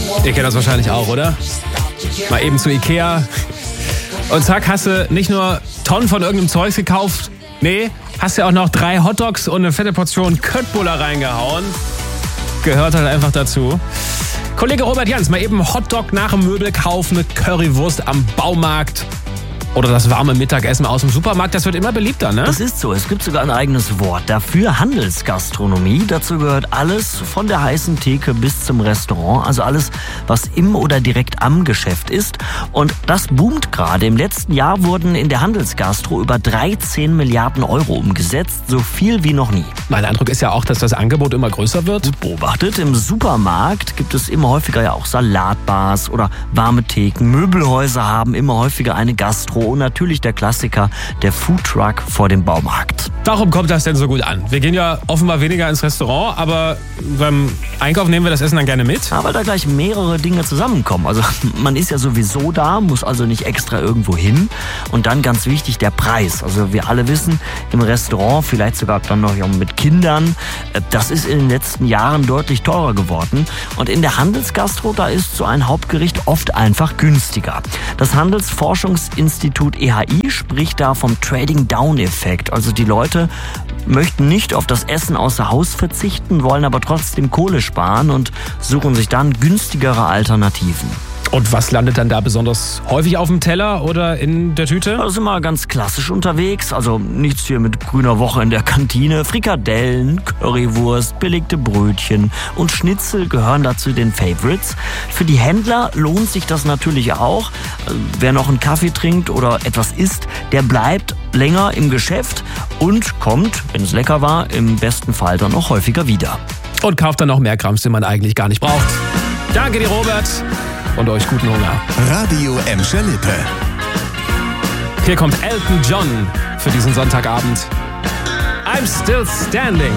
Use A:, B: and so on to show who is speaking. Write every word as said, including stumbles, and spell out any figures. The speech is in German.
A: Ihr kennt das wahrscheinlich auch, oder? Mal eben zu Ikea und zack, hast du nicht nur Tonnen von irgendeinem Zeugs gekauft, nee, hast ja auch noch drei Hotdogs und eine fette Portion Köttbullar reingehauen. Gehört halt einfach dazu. Kollege Robert Jans, mal eben Hotdog nach dem Möbelkauf, eine Currywurst am Baumarkt. Oder das warme Mittagessen aus dem Supermarkt, das wird immer beliebter, ne?
B: Das ist so. Es gibt sogar ein eigenes Wort dafür, Handelsgastronomie. Dazu gehört alles von der heißen Theke bis zum Restaurant. Also alles, was im oder direkt am Geschäft ist. Und das boomt gerade. Im letzten Jahr wurden in der Handelsgastro über dreizehn Milliarden Euro umgesetzt. So viel wie noch nie.
A: Mein Eindruck ist ja auch, dass das Angebot immer größer wird.
B: Gut beobachtet. Im Supermarkt gibt es immer häufiger ja auch Salatbars oder warme Theken. Möbelhäuser haben immer häufiger eine Gastro. Und natürlich der Klassiker, der Foodtruck vor dem Baumarkt.
A: Warum kommt das denn so gut an? Wir gehen ja offenbar weniger ins Restaurant, aber beim Einkauf nehmen wir das Essen dann gerne mit.
B: Ja, weil da gleich mehrere Dinge zusammenkommen. Also man ist ja sowieso da, muss also nicht extra irgendwo hin. Und dann ganz wichtig, der Preis. Also wir alle wissen, im Restaurant, vielleicht sogar dann noch mit Kindern, das ist in den letzten Jahren deutlich teurer geworden. Und in der Handelsgastro, da ist so ein Hauptgericht oft einfach günstiger. Das Handelsforschungsinstitut E H I spricht da vom Trading-Down-Effekt. Also die Leute möchten nicht auf das Essen außer Haus verzichten, wollen aber trotzdem Kohle sparen und suchen sich dann günstigere Alternativen.
A: Und was landet dann da besonders häufig auf dem Teller oder in der Tüte?
B: Da sind wir ganz klassisch unterwegs. Also nichts hier mit grüner Woche in der Kantine. Frikadellen, Currywurst, belegte Brötchen und Schnitzel gehören dazu den Favorites. Für die Händler lohnt sich das natürlich auch. Wer noch einen Kaffee trinkt oder etwas isst, der bleibt länger im Geschäft und kommt, wenn es lecker war, im besten Fall dann auch häufiger wieder.
A: Und kauft dann noch mehr Krams, den man eigentlich gar nicht braucht. Danke dir, Robert. Und euch guten Hunger.
C: Radio Emscher Lippe.
A: Hier kommt Elton John für diesen Sonntagabend. I'm still standing.